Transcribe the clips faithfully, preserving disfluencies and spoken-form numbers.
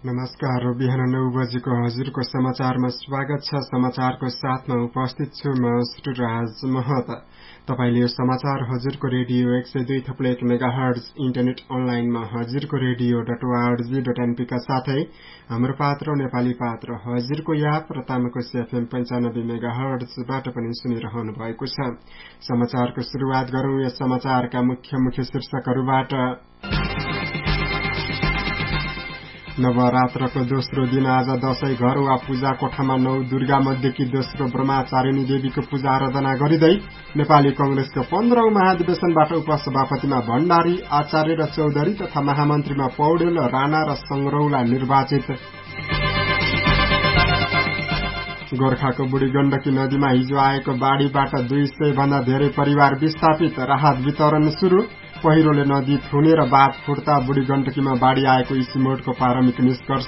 नमस्कार। बिहान नौ बजेको हजुरको समाचारमा स्वागत छ। समाचारको साथमा उपस्थित छु म सुटुराज महत। तपाईले यो समाचार हजुरको रेडियो एक सय दुई थप्लो एक मेगा हर्ज इन्टरनेट अनलाइनमा हजुरको radio dot ORG dot NP का साथै हाम्रो पात्र नेपाली पात्र हजुरको याप र तामाकोसी एफएम पञ्चानब्बे मेगा हर्जबाट पनि सुनिरहनु भएको छ। समाचारको शुरूआत गरौं यस समाचारका मुख्य मुख्य शीर्षकहरूबाट। नवरात्रको दोस्रो दिन आज दशैं घर वा पूजा कोठामा नौ दुर्गा मध्येकी दोस्रो ब्रह्मचारिणी देवीको पूजा आराधना गरिँदै नेपाली कंग्रेसको पन्ध्रौं महाधिवेशनबाट उपसभापतिमा भण्डारी, आचार्य र चौधरी तथा महामन्त्रीमा पौडेल, राणा र संग्रौला निर्वाचित। गोर्खाको बुढी गण्डकी नदीमा हिजो आएको बाढ़ीबाट दुई सय भन्दा धेरै परिवार विस्थापित, राहत वितरण शुरू। पहिरोले नदी थुनेर बाँध फुट्दा बुढी गण्डकीमा बाढ़ी आएको इसिमोडको प्रारम्भिक निष्कर्ष।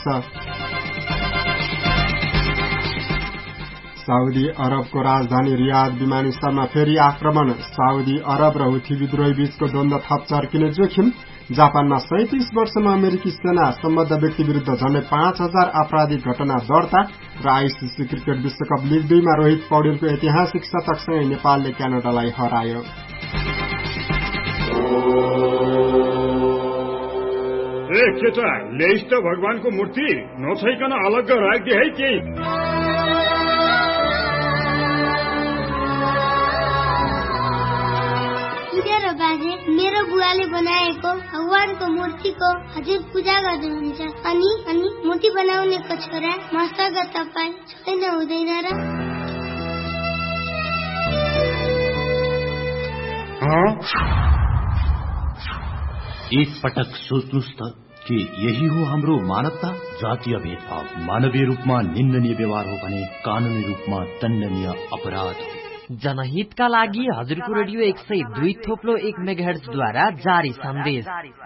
साउदी अरबको राजधानी रियाद विमानस्थलमा फेरि आक्रमण, साउदी अरब र हुथी विद्रोही बीचको द्वन्द्व थप चर्किने जोखिम। जापानमा सैंतीस वर्षमा अमेरिकी सेना सम्बद्ध व्यक्ति विरूद्ध झण्डै पाँच हजार आपराधिक घटना दर्ता र आईसीसी क्रिकेट विश्वकप लिग दुईमा रोहित पौडेलको ऐतिहासिक शतकसँगै नेपालले क्यानाडालाई हरायो। ए केटा ल्याइस् त भगवानको मूर्ति नछैकन अलग्ग राखिदिए है केही। बाजे मेरो बुवाले बनाएको भगवानको मूर्तिको हजुर पूजा गर्नुहुन्छ अनि अनि मूर्ति बनाउनेको छोरा मसँग तपाईँ छैन हुँदैन र? एक पटक सोच्नुस् त कि यही हो हाम्रो मानवता। जातीय भेदभाव मानवीय रूपमा निन्दनीय व्यवहार हो भने कानूनी रूपमा दण्डनीय अपराध हो। जनहितका लागि हजुरको रेडियो एक सय दुई थोप्लो एक मेगाहर्जद्वारा जारी सन्देश।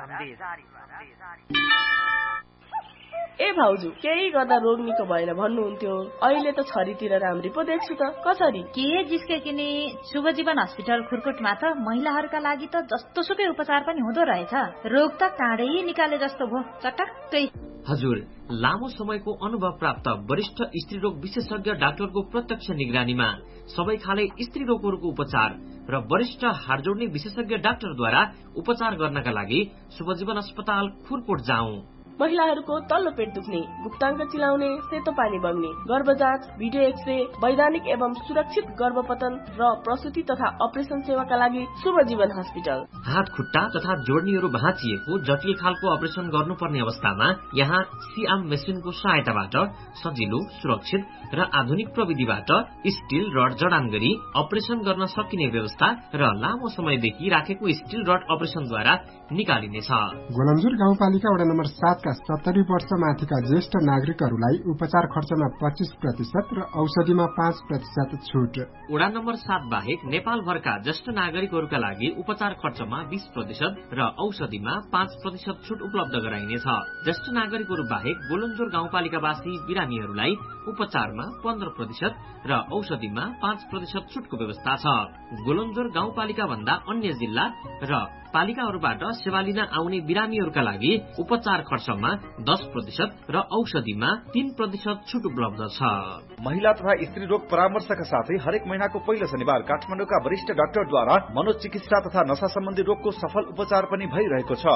ए भाउजू केही गर्दा रोग निको भएन भन्नुहुन्थ्यो, अहिले त छरीतिर राम्री पो देख्छु त। कसरी के जिस्के किने शुभ जीवन अस्पताल खुरकोटमा त महिलाहरूका लागि त जस्तो सुकै उपचार पनि हुँदो रहेछ। रोग त काँडै निकाले जस्तो भो चटक्कै। हजुर लामो समयको अनुभव प्राप्त वरिष्ठ स्त्री रोग विशेषज्ञ डाक्टरको प्रत्यक्ष निगरानीमा सबै खाले स्त्री रोगहरूको उपचार र वरिष्ठ हाड जोड्ने विशेषज्ञ डाक्टरद्वारा उपचार गर्नका लागि शुभजीवन अस्पताल खुरकोट जाउँ। महिलाहरूको तल्लो पेट दुख्ने, गुप्ताङ्ग चिलाउने, सेतो पानी बग्ने, गर्भजाँच, भिडियो एक्सरे, वैधानिक एवं सुरक्षित गर्भपतन र प्रसुति तथा अपरेसन सेवाका लागि शुभजीवन हस्पिटल। हात खुट्टा तथा जोड्नीहरू भाँचिएको जटिल खालको अपरेसन गर्नुपर्ने अवस्थामा यहाँ सिआम मेसिनको सहायताबाट सजिलो, सुरक्षित र आधुनिक प्रविधिबाट स्टील रड जडान गरी अपरेसन गर्न सकिने व्यवस्था र लामो समयदेखि राखेको स्टील रड अपरेसनद्वारा निकालिनेछ। गोलन्जुर गाउँपालिका वडा नम्बर सात सत्तरी वर्ष माथिका ज्येष्ठ नागरिकहरूलाई उपचार खर्चमा पच्चीस प्रतिशत र औषधिमा पाँच प्रतिशत छूट। वडा नम्बर सात बाहेक नेपालभरका ज्येष्ठ नागरिकहरूका लागि उपचार खर्चमा बीस प्रतिशत र औषधिमा पाँच प्रतिशत छूट उपलब्ध गराइनेछ। ज्येष्ठ नागरिकहरू बाहेक गोलन्जोर गाउँपालिकावासी बिरामीहरूलाई उपचारमा पन्ध्र प्रतिशत र औषधिमा पाँच प्रतिशत छूटको व्यवस्था छ। गोलन्जोर गाउँपालिका भन्दा अन्य जिल्ला र पालिकाहरूबाट सेवा लिन आउने बिरामीहरूका लागि उपचार खर्चमा दस प्रतिशत र औषधिमा तीन प्रतिशत छूट उपलब्ध छ। महिला तथा स्त्री रोग परामर्शका साथै हरेक महिनाको पहिलो शनिबार काठमाडौँका वरिष्ठ डाक्टरद्वारा मनोचिकित्सा तथा नशा सम्बन्धी रोगको सफल उपचार पनि भइरहेको छ।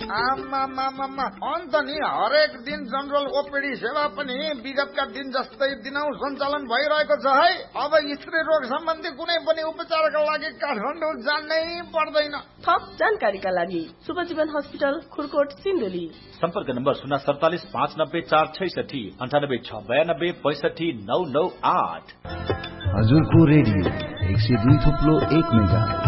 अन्त नि हरेक दिन जनरल ओपीडी सेवा पनि विगतका दिन जस्तै दिनौ सञ्चालन भइरहेको छ है। अब स्त्री रोग सम्बन्धी कुनै पनि उपचारका लागि काठमाडौँ जानै पर्दैन। थप जानकारीका लागि शुभजीवन हस्पिटल खुरकोट सिन्धुली। सम्पर्क नम्बर शून्य सडतालिस पाँच नब्बे चार छैसठी अन्ठानब्बे छ बयानब्बे पैसठी नौ नौ आठ। हजुरको रेडियो एक सय दुई थुप्लो एक मेगाहर्ज।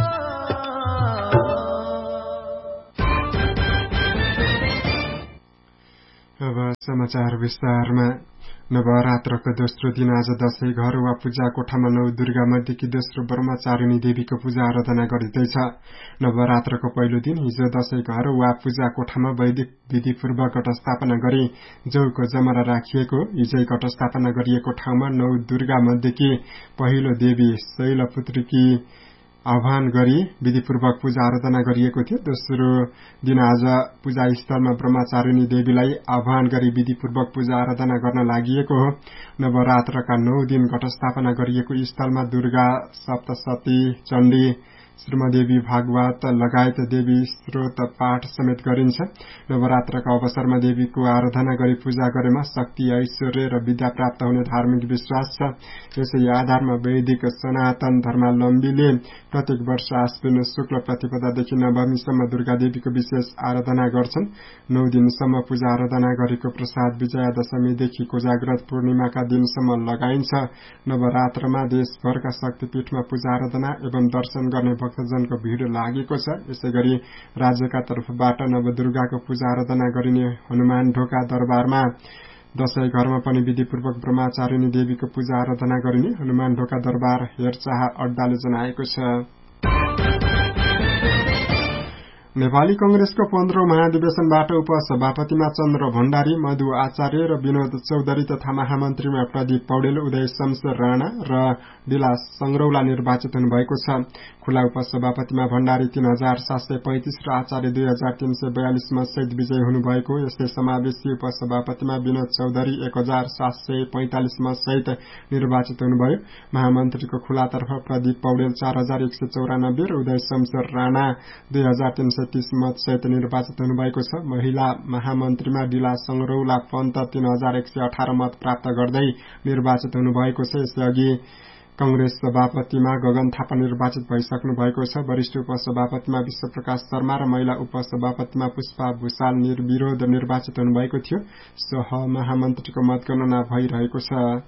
अब समाचार विस्तारमा। नवरात्रको दोस्रो दिन आज दशैं घर वा पूजा कोठामा नौ दुर्गा मध्येकी दोस्रो ब्रह्मचारिणी देवीको पूजा आराधना गरिँदैछ। नवरात्रको पहिलो दिन हिजो दशैं घर वा पूजा कोठामा वैदिक विधिपूर्वक घटस्थापना गरी जौको जमरा राखिएको। हिजै घटस्थापना गरिएको ठाउँमा नौ दुर्गा मध्येकी पहिलो देवी शैलपुत्रीकी आह्वान गरी विधिपूर्वक पूजा आराधना गरिएको थियो। दोस्रो दिन आज पूजा स्थलमा ब्रह्मचारिणी देवीलाई आह्वान गरी विधिपूर्वक पूजा आराधना गर्न लागिएको हो। नवरात्रका नौ दिन घटस्थापना गरिएको स्थलमा दुर्गा, सप्तशती, चण्डी, श्रीमदेवी, भागवत लगायत देवी स्त्रोत पाठ समेत गरिन्छ। नवरात्रका अवसरमा देवीको आराधना गरी पूजा गरेमा शक्ति, ऐश्वर्य र विद्या प्राप्त हुने धार्मिक विश्वास छ। यसै आधारमा वैदिक सनातन धर्मावलम्बीले प्रत्येक वर्ष आश्विन शुक्ल प्रतिपदादेखि नवमीसम्म दुर्गा देवीको विशेष आराधना गर्छन्। नौ दिनसम्म पूजा आराधना गरेको प्रसाद विजया दशमीदेखि कोजाग्रत पूर्णिमाका दिनसम्म लगाइन्छ। नवरात्रमा देशभरका शक्तिपीठमा पूजा आराधना एवं दर्शन गर्ने भक्तजनको भीड़ लागेको छ। यसैगरी राज्यका तर्फबाट नवदुर्गाको पूजा आराधना गरिने हनुमान ढोका दरबारमा दशैं घरमा पनि विधिपूर्वक ब्रह्मचारिणी देवीको पूजा आराधना गरिने हनुमान ढोका दरबार हेरचाह अड्डाले जनाएको छ। नेपाली कंग्रेसको पन्ध्रौं महाधिवेशनबाट उपसभापतिमा चन्द्र भण्डारी, मधु आचार्य र विनोद चौधरी तथा महामन्त्रीमा प्रदीप पौडेल, उदय शमशेर राणा र डिला संग्रौला निर्वाचित हुनुभएको छ। खुला उपसभापतिमा भण्डारी तीन हजार सात सय पैंतिस र आचार्य दुई हजार तीन सय बयालिस मत सहित विजयी हुनुभएको। यस्तै समावेशी उपसभापतिमा विनोद चौधरी एक हजार सात सय पैंतालिस मत सहित निर्वाचित हुनुभयो। महामन्त्रीको खुलातर्फ प्रदीप पौडेल चार हजार एक सय चौरानब्बे र उदय शमशेर राणा दुई हजार तीन सय तीस मत सहित निर्वाचित हुनुभएको छ। महिला महामन्त्रीमा डिला संग्रौला पन्त तीन हजार एक सय अठार मत प्राप्त गर्दै निर्वाचित हुनुभएको छ। यसैअघि कंग्रेस सभापतिमा गगन थापा निर्वाचित भइसक्नु भएको छ। वरिष्ठ उपसभापतिमा विश्वप्रकाश शर्मा र महिला उपसभापतिमा पुष्पा भूषाल निर्विरोध निर्वाचित हुनुभएको थियो। सह महामन्त्रीको मतगणना भइरहेको छ।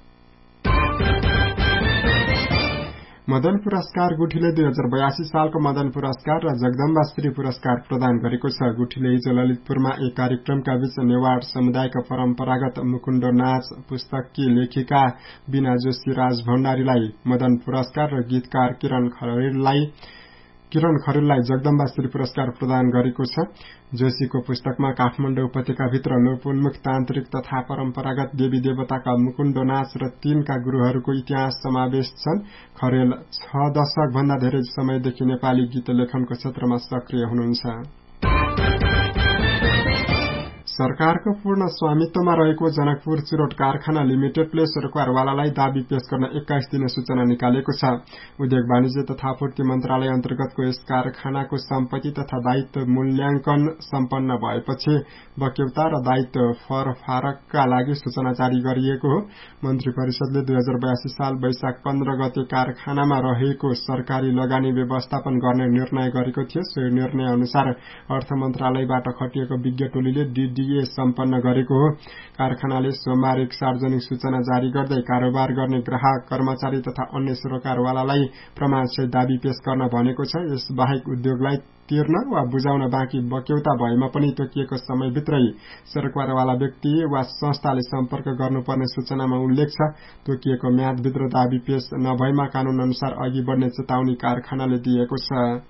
मदन पुरस्कार गुठीले दुई हजार बयासी सालको मदन पुरस्कार र जगदम्बा श्री पुरस्कार प्रदान गरेको छ। गुठीले हिजो ललितपुरमा एक कार्यक्रमका बीच नेवार समुदायका परम्परागत मुकुण्डो नाच पुस्तककी लेखिका बीना जोशी राज भण्डारीलाई मदन पुरस्कार र गीतकार किरण खरेललाई किरण खरेललाई जगदम्बा श्री पुरस्कार प्रदान गरेको छ। जोशीको पुस्तकमा काठमाडौँ उपत्यकाभित्र लोपोन्मुख तान्त्रिक तथा परम्परागत देवी देवताका मुकुण्डो नाच र तीनका गुरूहरूको इतिहास समावेश छन्। खरेल छ दशक भन्दा धेरै समयदेखि नेपाली गीत लेखनको क्षेत्रमा सक्रिय हुनुहुन्छ। सरकारको पूर्ण स्वामित्वमा रहेको जनकपुर चुरोट कारखाना लिमिटेडले सरकारवालालाई दाबी पेश गर्न एक्काइस दिने सूचना निकालेको छ। उद्योग वाणिज्य तथा आपूर्ति मन्त्रालय अन्तर्गतको यस कारखानाको सम्पत्ति तथा दायित्व मूल्याङ्कन सम्पन्न भएपछि बक्यौता र दायित्व फरफारकका लागि सूचना जारी गरिएको हो। मन्त्री परिषदले दुई हजार बयासी साल वैशाख पन्ध्र गते कारखानामा रहेको सरकारी लगानी व्यवस्थापन गर्ने निर्णय गरेको थियो। सो निर्णय अनुसार अर्थ मन्त्रालयबाट खटिएको विज्ञ टोलीले डीडी सम्पन्न गरेको हो। कारखानाले सोमबार एक सार्वजनिक सूचना जारी गर्दै कारोबार गर्ने ग्राहक, कर्मचारी तथा अन्य सरकारवालालाई प्रमाणसहित दाबी पेश गर्न भनेको छ। यस बाहेक उद्योगलाई तिर्न वा बुझाउन बाँकी बक्यौता भएमा पनि तोकिएको समयभित्रै सरकारवाला व्यक्ति वा संस्थाले सम्पर्क गर्नुपर्ने सूचनामा उल्लेख छ। तोकिएको म्यादभित्र दाबी पेश नभएमा कानून अनुसार अघि बढ्ने चेतावनी कारखानाले दिएको छ।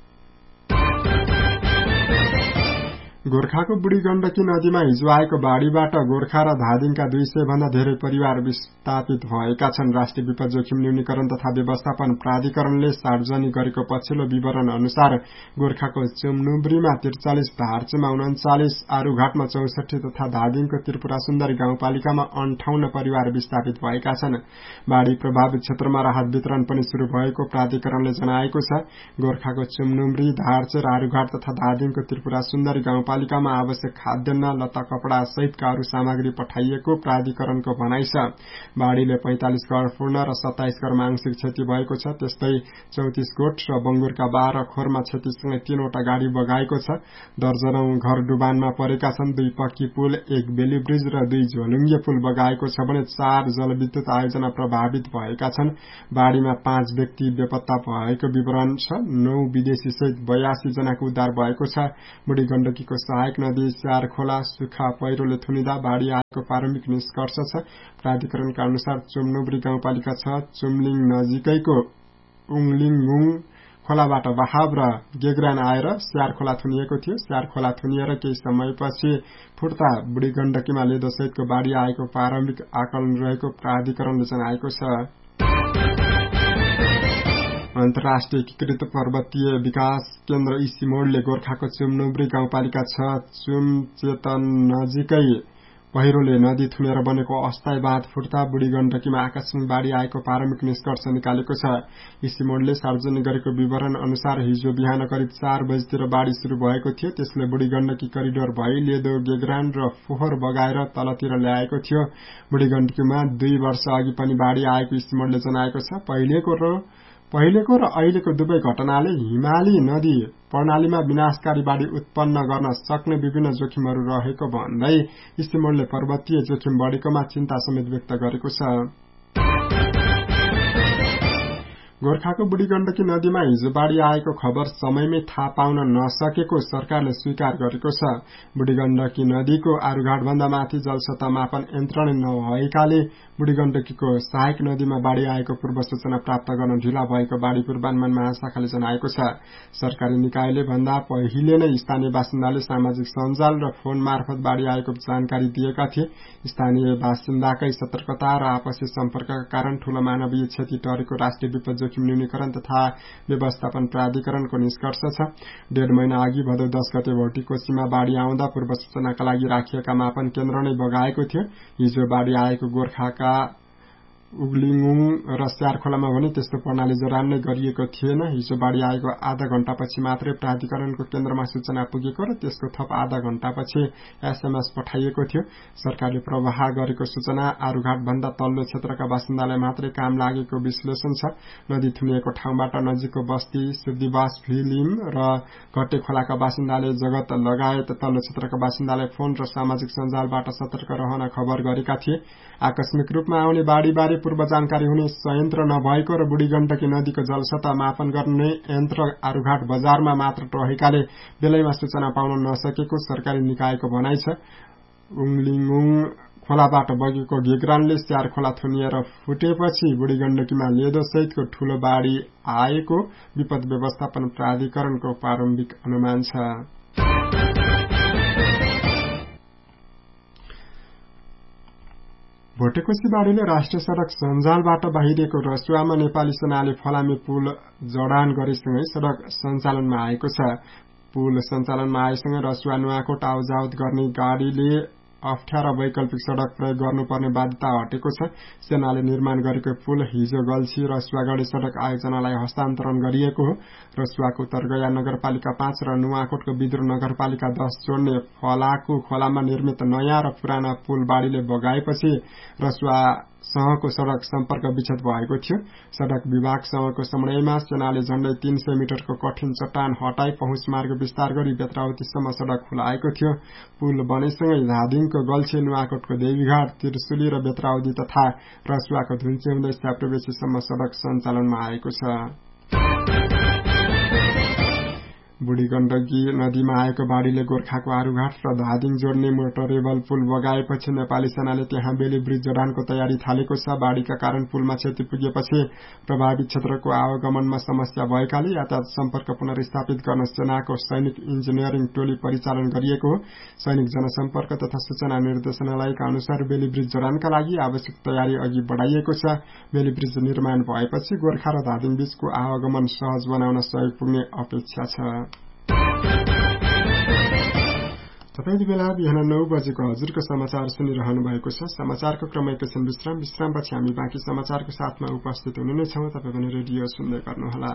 गोर्खाको बुढी गण्डकी नदीमा हिजो आएको बाढ़ीबाट गोर्खा र धादिङका दुई सय भन्दा धेरै परिवार विस्थापित भएका छन्। राष्ट्रिय विपद जोखिम न्यूनीकरण तथा व्यवस्थापन प्राधिकरणले सार्वजनिक गरेको पछिल्लो विवरण अनुसार गोर्खाको चुमनुब्रीमा त्रिचालिस, धारचुमा उन्चालिस, आरूघाटमा चौसठी तथा धादिङको त्रिपुरा सुन्दरी गाउँपालिकामा अन्ठाउन्न परिवार विस्थापित भएका छन्। बाढ़ी प्रभावित क्षेत्रमा राहत वितरण पनि शुरू भएको प्राधिकरणले जनाएको छ। गोर्खाको चुमनुब्री, धारचुर, आरूघाट तथा धादिङको त्रिपुरा सुन्दरी गाउँपालिका पालिकामा आवश्यक खाद्यान्न, लत्ता कपड़ा सहितका अरू सामग्री पठाइएको प्राधिकरणको भनाइ छ। बाढ़ीले पैंतालिस घर पूर्ण र सत्ताइस घरमा आंशिक क्षति भएको छ। त्यस्तै चौतिस गोठ र बंगुरका बाह्र खोरमा क्षतिसँगै तीनवटा गाड़ी बगाएको छ। दर्जनौं घर डुबानमा परेका छन्। दुई पक्की पुल, एक बेली ब्रिज र दुई झोलुङ्गे पुल बगाएको छ भने चार जलविद्युत आयोजना प्रभावित भएका छन्। बाढ़ीमा पाँच व्यक्ति बेपत्ता भएको विवरण छ। नौ विदेशी सहित बयासी जनाको उद्धार भएको छ। बुढी गण्डकीको सहायक नदी स्यार खोला सुखा पहिरोले थुनिँदा बाढ़ी आएको प्रारम्भिक निष्कर्ष छ। प्राधिकरणका अनुसार चुमनुब्री गाउँपालिका छ चुमलिङ नजिकैको उङलिङुङ खोलाबाट बहाव र गेग्रान आएर स्यार खोला थुनिएको थियो। स्यार खोला थुनिएर केही समयपछि फुट्दा बुढी गण्डकीमा लेदो सहितको बाढ़ी आएको प्रारम्भिक आकलन रहेको प्राधिकरणले जनाएको छ। अन्तर्राष्ट्रिय एकीकृत पर्वतीय विकास केन्द्र इसिमोडले गोर्खाको चुमनुब्री गाउँपालिका छ चुमचेतन नजिकै पहिरोले नदी थुनेर बनेको अस्थायी बाँध फुट्दा बुढी गण्डकीमा आकस्मिक बाढ़ी आएको प्रारम्भिक निष्कर्ष निकालेको छ। इसिमोडले सार्वजनिक गरेको विवरण अनुसार हिजो बिहान करिब चार बजीतिर बाढ़ी शुरू भएको थियो। त्यसले बुढी गण्डकी करिडोर भई लेदो गेग्रान र फोहोर बगाएर तलतिर ल्याएको थियो। बुढी गण्डकीमा दुई वर्ष अघि पनि बाढ़ी आएको इसिमोडले जनाएको छ। पहिलेको र पहिलेको र अहिलेको दुवै घटनाले हिमाली नदी प्रणालीमा विनाशकारी बाढ़ी उत्पन्न गर्न सक्ने विभिन्न जोखिमहरू रहेको भन्दै इसिमोडले पर्वतीय जोखिम बढ़ेकोमा चिन्ता समेत व्यक्त गरेको छ। गोर्खाको बुढी गण्डकी नदीमा हिजो बाढ़ी आएको खबर समयमै थाहा पाउन नसकेको सरकारले स्वीकार गरेको छ। बुढी गण्डकी नदीको आरुघाट भन्दा माथि जलसतह मापन यन्त्र नै नभएकाले बुढी गण्डकीको सहायक नदीमा बाढ़ी आएको पूर्व सूचना प्राप्त गर्न ढिला भएको बाढ़ी पूर्वानुमान महाशाखाले जनाएको छ। सरकारी निकायले भन्दा पहिले नै स्थानीय बासिन्दाले सामाजिक सञ्जाल र फोन मार्फत बाढ़ी आएको जानकारी दिएका थिए। स्थानीय बासिन्दाकै सतर्कता र आपसी सम्पर्कका कारण ठूलो मानवीय क्षति टरेको राष्ट्रिय विपद जोखिम न्यूनीकरण तथा व्यवस्थापन प्राधिकरणको निष्कर्ष छ। डेढ महिना अघि भदौ दस गते भौटीकोशीमा बाढ़ी आउँदा पूर्व सूचनाका लागि राखिएका मापन केन्द्र नै बगाएको थियो। हिजो बाढ़ी आएको गोर्खाका उग्लिङुङ र स्यार खोलामा भने त्यस्तो प्रणाली जडान नै गरिएको थिएन। हिजो बाढ़ी आएको आधा घण्टापछि मात्रै प्राधिकरणको केन्द्रमा सूचना पुगेको र त्यसको थप आधा घण्टापछि एसएमएस पठाइएको थियो। सरकारले प्रवाह गरेको सूचना आरुघाट भन्दा तल्लो क्षेत्रका बासिन्दालाई मात्रै काम लागेको विश्लेषण छ। नदी थुनिएको ठाउँबाट नजिकको बस्ती सिद्धिवास फिलिम र घट्टे खोलाका बासिन्दाले जगत लगायत तल्लो क्षेत्रका बासिन्दालाई फोन र सामाजिक सञ्जालबाट सतर्क रहन खबर गरेका थिए। आकस्मिक रूपमा आउने बाढ़ीबारे पूर्व जानकारी हुने संयन्त्र नभएको र बुढी गण्डकी नदीको जलसतह मापन गर्ने यन्त्र आरुघाट बजारमा मात्र रहेकाले बेलैमा सूचना पाउन नसकेको सरकारी निकायको भनाइ छ। उङलिङुङ खोलाबाट बगेको गेग्रानले स्यार खोला थुनिएर फुटेपछि बुढी गण्डकीमा लेदो सहितको ठूलो बाढ़ी आएको विपद व्यवस्थापन प्राधिकरणको प्रारम्भिक अनुमान छ। भोटेकोशी बाढ़ीले राष्ट्रिय सड़क सञ्जालबाट बाहिरिएको रसुवामा नेपाली सेनाले फलामे पुल जडान गरेसँगै सड़क सञ्चालनमा आएको छ। पुल सञ्चालनमा आएसँगै रसुवा नुवाकोट आवजावत गर्ने गाड़ीले अप्ठ्यारा वैकल्पिक सड़क प्रयोग गर्नुपर्ने बाध्यता हटेको छ। सेनाले निर्माण गरेको पुल हिजो गल्छी रसुवागढी सड़क आयोजनालाई हस्तान्तरण गरिएको हो। रसुवाको उत्तरगया नगरपालिका पाँच र नुवाकोटको विद्रोह नगरपालिका दश जोड्ने फलाकु खोलामा निर्मित नयाँ र पुराना पुल बाढ़ीले बगाएपछि रसुवा सँगको सड़क सम्पर्क विच्छेद भएको थियो। सड़क विभागसँगको समन्वयमा सेनाले झण्डै तीन सय मिटरको कठिन चट्टान हटाई पहुँच मार्ग विस्तार गरी बेत्रावतीसम्म सड़क खुलाएको थियो। पुल बनेसँगै धादिङको गल्छे नुवाकोटको देवीघाट त्रिशुली र बेत्रावती तथा रसुवाको धुल्चे हुँदै स्याप्रेबेसीसम्म सड़क सञ्चालनमा आएको छ। बुढी गण्डकी नदीमा आएको बाढ़ीले गोर्खाको आरुघाट र धादिङ जोड्ने मोटरेबल पुल बगाएपछि नेपाली सेनाले त्यहाँ बेली ब्रिज जडानको तयारी थालेको छ। बाढ़ीका कारण पुलमा क्षति पुगेपछि प्रभावित क्षेत्रको आवागमनमा समस्या भएकाले यातायात सम्पर्क पुनर्स्थापित गर्न सेनाको सैनिक इन्जिनियरिङ टोली परिचालन गरिएको हो। सैनिक जनसम्पर्क तथा सूचना निर्देशनालयका अनुसार बेली ब्रिज जडानका लागि आवश्यक तयारी अघि बढ़ाइएको छ। बेली ब्रिज निर्माण भएपछि गोर्खा र धादिङ बीचको आवागमन सहज बनाउन सहयोग पुग्ने अपेक्षा छ। तपाईँ बेला बिहान नौ बजेको हजुरको समाचार सुनिरहनु भएको छ। समाचारको क्रम एकैछिन विश्राम विश्रामपछि हामी बाँकी समाचारको साथमा उपस्थित हुने नै छौं। तपाईँ पनि रेडियो सुन्दै गर्नुहोला।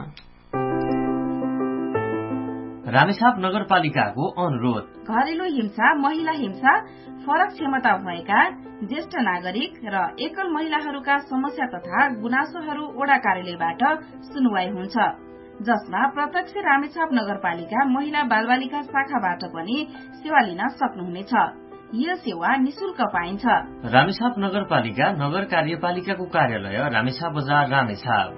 रामेछाप नगरपालिकाको अनुरोध। घरेलु हिंसा, महिला हिंसा, फरक क्षमता भएका ज्येष्ठ नागरिक र एकल महिलाहरूका समस्या तथा गुनासोहरू वडा कार्यालयबाट सुनवाई हुन्छ, जसमा प्रत्यक्ष रामेछाप नगरपालिका महिला बालबालिका शाखाबाट पनि सेवा लिन सक्नुहुनेछ। यो सेवा निशुल्क पाइन्छ। रामेछाप नगरपालिका नगर कार्यपालिकाको कार्यालय रामेछाप बजार रामेछाप।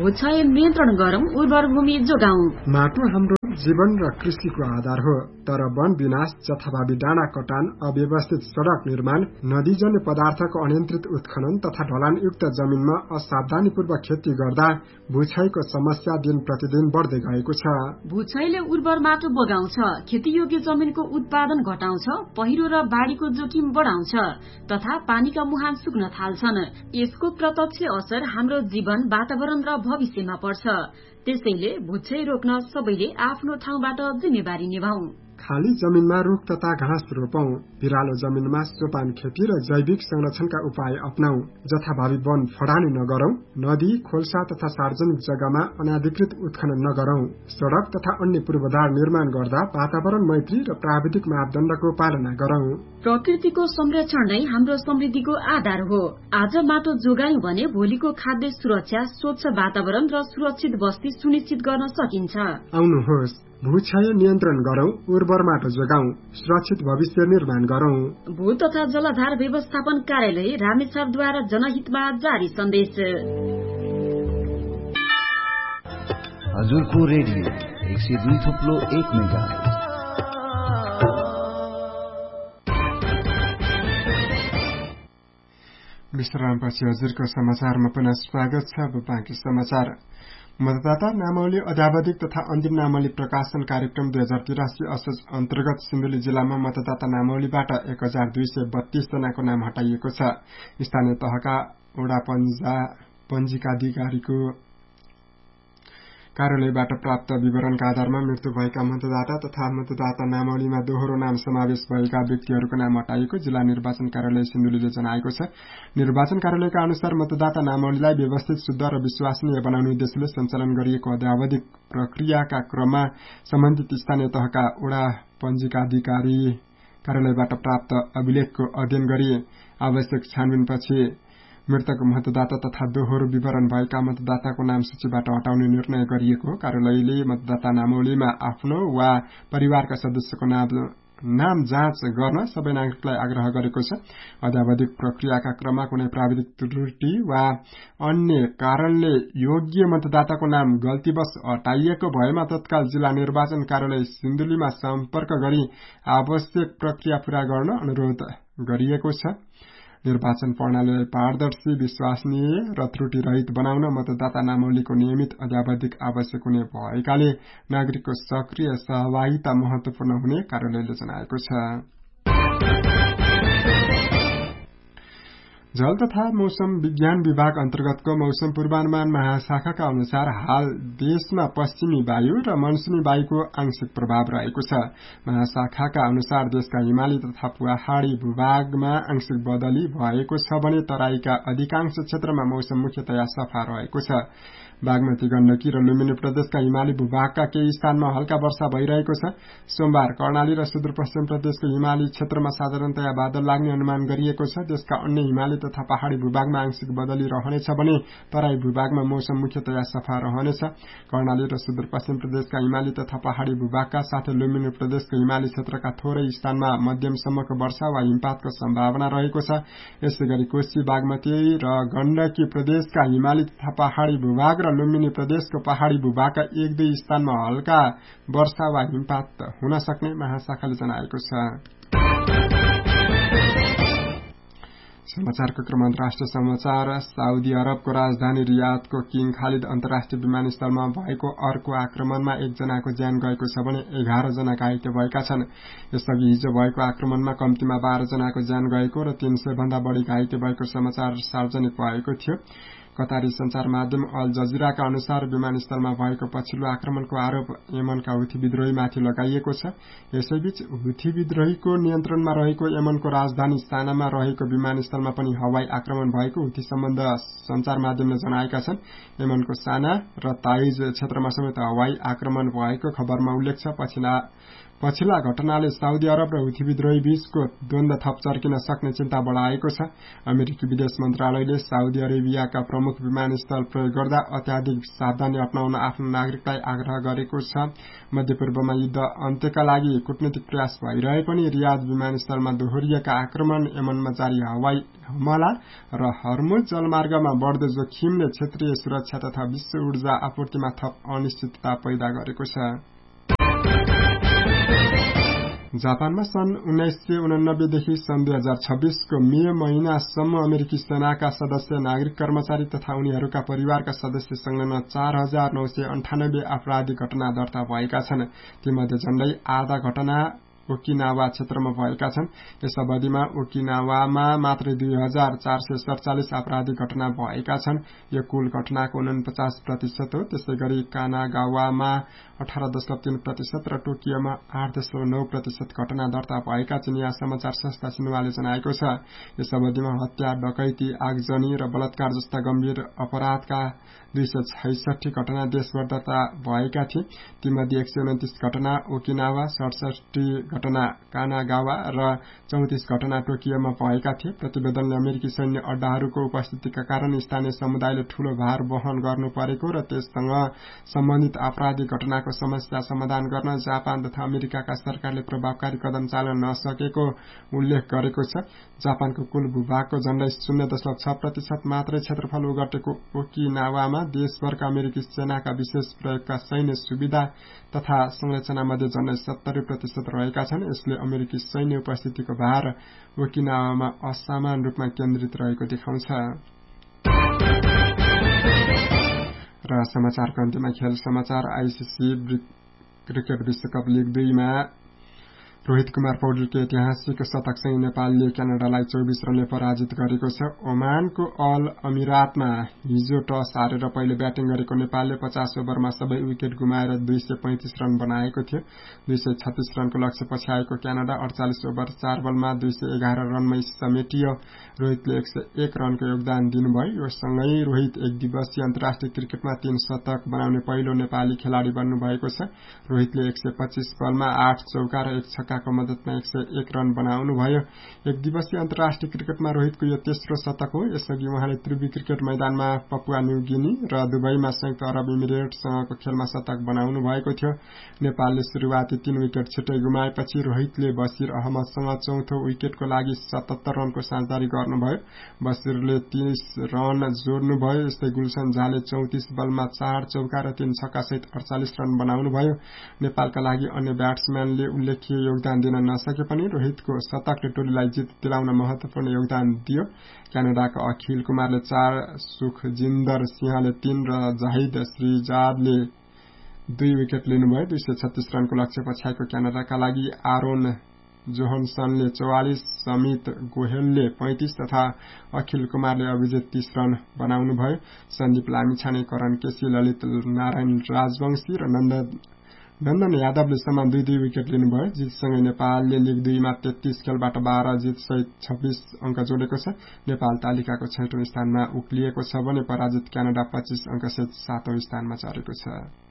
भूक्षय नियन्त्रण गरौं, उर्वर भूमि जोगाउँ। माटो हाम्रो जीवन र कृषिको आधार हो, तर वन विनाश, जथाभावी डाँडा कटान, अव्यवस्थित सड़क निर्माण, नदीजन्य पदार्थको अनियन्त्रित उत्खनन तथा ढलानयुक्त जमिनमा असावधानीपूर्वक खेती गर्दा भूक्षयको समस्या दिन प्रतिदिन बढ्दै गएको छ। भूक्षयले उर्वर माटो बगाउँछ, खेतीयोग्य जमिनको उत्पादन घटाउँछ, पहिरो र बाढीको जोखिम बढाउँछ तथा पानीका मुहान सुक्न थाल्छन्। यसको प्रत्यक्ष असर हाम्रो जीवन, वातावरण र भविष्यमा पर्छ। त्यसैले भूक्षय रोक्न सबैले आफ्नो ठाउँबाट जिम्मेवारी निभाऊ। खाली जमिनमा रुख तथा घाँस रोपौं, भिरालो जमिनमा सोपान खेती र जैविक संरक्षणका उपाय अपनाऊ, जथाभावी वन फडानी नगरौं, नदी, खोल्सा तथा सार्वजनिक जग्गामा अनाधिकृत उत्खनन नगरौं, सड़क तथा अन्य पूर्वाधार निर्माण गर्दा वातावरण मैत्री र प्राविधिक मापदण्डको पालना गरौं। प्रकृतिको संरक्षण नै हाम्रो समृद्धिको आधार हो। आज माटो जोगायौं भने भोलिको खाद्य सुरक्षा, स्वच्छ वातावरण र सुरक्षित बस्ती सुनिश्चित गर्न सकिन्छ। आउनुहोस्, भूक्षय नियन्त्रण गरौं, उर्वर माटो जोगाउँ, सुरक्षित भविष्य निर्माण गरौं। भू तथा जलाधार व्यवस्थापन कार्यालय रामेछापद्वारा जनहितमा जारी सन्देश। हजुरको रेडियो एक सय दुई थुप्लो एक मेगाहर्ज। विश्रामपछि हजुरको समाचारमा पुनः स्वागत छ। अब बाँकी समाचार। मतदाता नामावली अध्यावधिक तथा अन्तिम नामावली प्रकाशन कार्यक्रम दुई हजार तिरासी असोज अन्तर्गत सिन्धुली जिल्लामा मतदाता नामावलीबाट एक हजार दुई सय बत्तीस जनाको नाम हटाइएको छ। स्थानीय तहका वडा पञ्जीकाधिकारीको कार्यालयबाट प्राप्त विवरणका आधारमा मृत्यु भएका मतदाता तथा मतदाता नामावलीमा दोहोरो नाम समावेश भएका व्यक्तिहरूको नाम हटाइएको जिल्ला निर्वाचन कार्यालय सिन्धुलीले जनाएको छ। निर्वाचन कार्यालयका अनुसार मतदाता नामावलीलाई व्यवस्थित, शुद्ध र विश्वसनीय बनाउने उद्देश्यले सञ्चालन गरिएको अध्यावधिक प्रक्रियाका क्रममा सम्बन्धित स्थानीय तहका वडा पञ्जीकाधिकारी कार्यालयबाट प्राप्त अभिलेखको अध्ययन गरी आवश्यक छानबिनपछि मृतक मतदाता तथा दोहोरो विवरण भएका मतदाताको नाम सूचीबाट हटाउने निर्णय गरिएको कार्यालयले मतदाता नामावलीमा आफ्नो वा परिवारका सदस्यको नाम नाम जाँच गर्न सबै नागरिकलाई आग्रह गरेको छ। अध्यावधिक प्रक्रियाका क्रममा कुनै प्राविधिक त्रुटि वा अन्य कारणले योग्य मतदाताको नाम गल्तीवश हटाइएको भएमा तत्काल जिल्ला निर्वाचन कार्यालय सिन्धुलीमा सम्पर्क गरी आवश्यक प्रक्रिया पूरा गर्न अनुरोध गरिएको छ। निर्वाचन प्रणालीलाई पारदर्शी, विश्वसनीय र त्रुटि रहित बनाउन मतदाता नामावलीको नियमित अध्यावधिक आवश्यक हुने भएकाले नागरिकको सक्रिय सहभागिता महत्वपूर्ण हुने कार्यालयले जनाएको छ। जल तथा मौसम विज्ञान विभाग अन्तर्गतको मौसम पूर्वानुमान महाशाखाका अनुसार हाल देशमा पश्चिमी वायु र मनसुनी वायुको आंशिक प्रभाव रहेको छ। महाशाखाका अनुसार देशका हिमाली तथा पहाड़ी भूभागमा आंशिक बदली भएको छ भने तराईका अधिकांश क्षेत्रमा मौसम मुख्यतया सफा रहेको छ। बागमती, गण्डकी र लुम्बिनी प्रदेशका हिमाली भूभागका केही स्थानमा हल्का वर्षा भइरहेको छ। सोमबार कर्णाली र सुदूरपश्चिम प्रदेशको हिमाली क्षेत्रमा साधारणतया बादल लाग्ने अनुमान गरिएको छ। देशका अन्य हिमाली तथा पहाड़ी भूभागमा आंशिक बदली रहनेछ भने तराई भूभागमा मौसम मुख्यतया सफा रहनेछ। कर्णाली र सुदूरपश्चिम प्रदेशका हिमाली तथा पहाड़ी भूभागका साथै लुम्बिनी प्रदेशको हिमाली क्षेत्रका थोरै स्थानमा मध्यमसम्मको वर्षा वा हिमपातको सम्भावना रहेको छ। यसैगरी कोशी, बागमती र गण्डकी प्रदेशका हिमाली तथा पहाड़ी भूभाग र लुम्बिनी प्रदेशको पहाड़ी भूभागका एक दुई स्थानमा हल्का वर्षा वा हिमपात हुन सक्ने महाशाखाले जनाएको छ। समाचारको क्रम अन्तर्राष्ट्रिय समाचार। साउदी अरबको राजधानी रियादको किङ खालिद अन्तर्राष्ट्रिय विमानस्थलमा भएको अर्को आक्रमणमा एकजनाको ज्यान गएको छ भने एघार जना घाइते भएका छन्। यसअघि हिजो भएको आक्रमणमा कम्तीमा बाह्र जनाको ज्यान गएको र तीन सय भन्दा बढ़ी घाइते भएको समाचार सार्वजनिक भएको थियो। कतारी संचार माध्यम अल जजिराका अनुसार विमानस्थलमा भएको पछिल्लो आक्रमणको आरोप यमनका हुथी विद्रोहीमाथि लगाइएको छ। यसैबीच हुथी विद्रोहीको नियन्त्रणमा रहेको यमनको राजधानी सानामा रहेको विमानस्थलमा पनि हवाई आक्रमण भएको हुथी सम्बन्ध संचार माध्यमले जनाएका छन्। यमनको साना र ताइज क्षेत्रमा समेत हवाई आक्रमण भएको खबरमा उल्लेख छ। पछिल्ला पछिल्ला घटनाले साउदी अरब र हुथी विद्रोही बीचको द्वन्द्व थप चर्किन सक्ने चिन्ता बढाएको छ। अमेरिकी विदेश मन्त्रालयले साउदी अरेबियाका प्रमुख विमानस्थल प्रयोग गर्दा अत्याधिक सावधानी अपनाउन आफ्नो नागरिकलाई आग्रह गरेको छ। मध्यपूर्वमा युद्ध अन्त्यका लागि कूटनीतिक प्रयास भइरहे पनि रियाद विमानस्थलमा दोहोरिएका आक्रमण, यमनमा जारी हवाई हमला र हर्मुज जलमार्गमा बढ्दो जोखिमले क्षेत्रीय सुरक्षा तथा विश्व ऊर्जा आपूर्तिमा थप अनिश्चितता पैदा गरेको छ। जापानमा सन् उन्नाइस सय उनानब्बेदेखि सन् दुई हजार छब्बीसको मे महिनासम्म अमेरिकी सेनाका सदस्य, नागरिक कर्मचारी तथा उनीहरूका परिवारका सदस्य संलग्न चार हजार नौ सय अन्ठानब्बे आपराधिक घटना दर्ता भएका छन्। तीमध्ये झण्डै आधा घटना ओकिनावा क्षेत्रमा भएका छन्। यस अवधिमा ओकिनावामा मात्रै दुई हजार चार सय सड़चालिस आपराधिक घटना भएका छन्। यो कुल घटनाको उनपचास प्रतिशत हो। त्यसै गरी कानागावामा अठार दशमलव तीन प्रतिशत र टोकियोमा आठ दशमलव नौ प्रतिशत घटना दर्ता भएका चिनिया समाचार संस्था सिन्हुवाले जनाएको छ। यस अवधिमा हत्या, डकैती, आगजनी र बलात्कार जस्ता गम्भीर अपराधका दुई सय छैसठी घटना देशभर दर्ता भएका थिए। तीमध्ये एक सय उन्तिस घटना ओकिनावा, सडसठी घटना कानागावा र चौतिस घटना टोकियोमा भएका थिए। प्रतिवेदनले अमेरिकी सैन्य अड्डाहरूको उपस्थितिका कारण स्थानीय समुदायले ठूलो भार वहन गर्नु परेको र त्यससँग सम्बन्धित आपराधिक घटनाको समस्या समाधान गर्न जापान तथा अमेरिकाका सरकारले प्रभावकारी कदम चाल्न नसकेको उल्लेख गरेको छ। जापानको कुल भूभागको झण्डै शून्य दशमलव छ प्रतिशत मात्रै क्षेत्रफल ओगटेको ओकिनावामा देशभरका अमेरिकी सेनाका विशेष प्रयोगका सैन्य सुविधा तथा संरचनामध्ये झण्डै सत्तरी प्रतिशत रहेका छन्। यसले अमेरिकी सैन्य उपस्थितिको भार ओकिनावामा असमान रूपमा केन्द्रित रहेको देखाउँछ। र समाचारको अन्त्यमा खेल समाचार। आईसीसी क्रिकेट विश्वकप लीग दुईमा रोहित कुमार पौडेलको ऐतिहासिक शतकसँगै नेपालले क्यानाडालाई चौबिस रनले पराजित गरेको छ। ओमानको अल अमिरातमा हिजो टस हारेर पहिले ब्याटिङ गरेको नेपालले पचास ओभरमा सबै विकेट गुमाएर दुई सय पैंतिस रन बनाएको थियो। दुई सय छत्तीस रनको लक्ष्य पछ्याएको क्यानाडा अडचालिस ओभर चार बलमा दुई सय एघार रनमै समेटियो। रोहितले एक सय एक रनको योगदान दिनुभयो। यो सँगै रोहित एक दिवसीय अन्तर्राष्ट्रिय क्रिकेटमा तीन शतक बनाउने पहिलो नेपाली खेलाड़ी बन्नु भएको छ। रोहितले एक सय पच्चीस बलमा आठ चौका र एक छक्का को मद्दतमा एक सय एक रन बनाउनुभयो। एक दिवसीय अन्तर्राष्ट्रिय क्रिकेटमा रोहितको यो तेस्रो शतक हो। यसअघि उहाँले त्रिवी क्रिकेट मैदानमा पपुवा न्यू गिनी र दुबईमा संयुक्त अरब इमिरेट्ससँगको खेलमा शतक बनाउनु भएको थियो। नेपालले शुरूआती तीन विकेट छिट्टै गुमाएपछि रोहितले बसिर अहमदसँग चौथो विकेटको लागि सतहत्तर रनको साझेदारी गर्नुभयो। बसिरले तीस रन जोड्नुभयो। यस्तै गुलशन झाले चौतिस बलमा चार चौका र तीन छक्का सहित अडचालिस रन बनाउनुभयो। नेपालका लागि अन्य ब्याट्सम्यानले उल्लेख्य योगदान दिन नसके पनि रोहितको शतकले टोलीलाई जित दिलाउन महत्वपूर्ण योगदान दियो। क्यानाडाका अखिल कुमारले चार, सुखजिन्दर सिंहले तीन र जाहिद श्रीजादले दुई विकेट लिनुभयो। दुई सय छत्तीस रनको लक्ष्य पछ्याएको क्यानाडाका लागि आरोन जोहन्सनले चौवालिस, समित गोहेलले पैंतिस तथा अखिल कुमारले अभिजित तीस रन बनाउनुभयो। सन्दीप लामिछाने, करण केसी, ललित नारायण राजवंशी र नन्दन नन्दन यादवले समान दुई दुई विकेट लिनुभयो। जितसँगै नेपालले लीग दुईमा तेत्तीस खेलबाट बाह्र जित सहित छब्बीस अंक जोडेको छ। नेपाल तालिकाको छैटौं स्थानमा उक्लिएको छ भने पराजित क्यानाडा पच्चीस अंक सहित सातौं स्थानमा चढेको छ।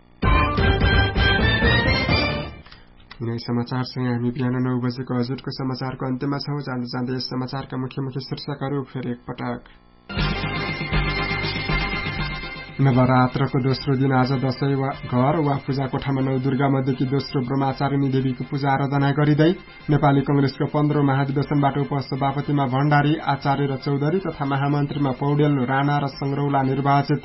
यिनै समाचारसँगै हामी बिहान नौ बजेको हजुरको समाचारको अन्त्यमा छौं। जाँदा जाँदै यस समाचारका मुख्य मुख्य शीर्षकहरू फेरि एकपटक। नवरात्रको दोस्रो दिन आज दशैं वा घर वा पूजा कोठामा नौ दुर्गा मध्येकी दोस्रो ब्रह्मचारिणी देवीको पूजा आराधना गरिँदै नेपाली कंग्रेसको पन्ध्रौं महाधिवेशनबाट उपसभापतिमा भण्डारी, आचार्य र चौधरी तथा महामन्त्रीमा पौडेल, राणा र संग्रौला निर्वाचित।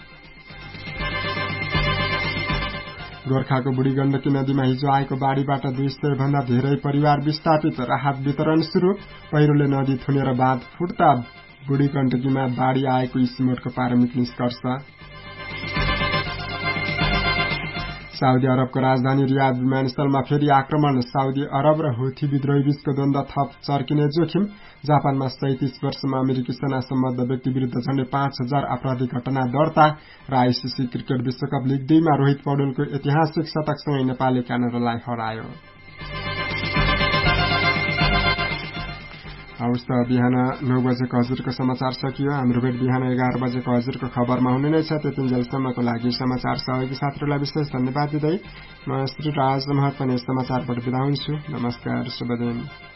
गोर्खाको बुढी गण्डकी नदीमा हिजो आएको बाढ़ीबाट दुई सय भन्दा धेरै परिवार विस्थापित, राहत वितरण शुरू। पहिरोले नदी थुनेर बाँध फुट्दा बुढी गण्डकीमा बाढ़ी आएको इस्मोटको प्रारम्भिक निष्कर्ष। साउदी अरबको राजधानी रियाद विमानस्थलमा फेरि आक्रमण। साउदी अरब र हुथी विद्रोही बीचको द्वन्द्व थप चर्किने जोखिम। जापानमा सैंतीस वर्षमा अमेरिकी सेना सम्बद्ध व्यक्ति विरूद्ध झण्डै पाँच हजार आपराधिक घटना दर्ता। र आईसीसी क्रिकेट विश्वकप लीग दुईमा रोहित पौडेलको ऐतिहासिक शतकसँगै नेपालले क्यानाडालाई हरायो। हवस् त बिहान नौ बजेको हजुरको समाचार सकियो। हाम्रो भेट बिहान एघार बजेको हजुरको खबरमा हुने नै छ। त्यतिन्जेलसम्मको लागि समाचार सहयोगी साथीहरूलाई विशेष धन्यवाद दिँदै म श्री राज महत पनि समाचारबाट बिदा हुन्छु। नमस्कार, शुभ दिन।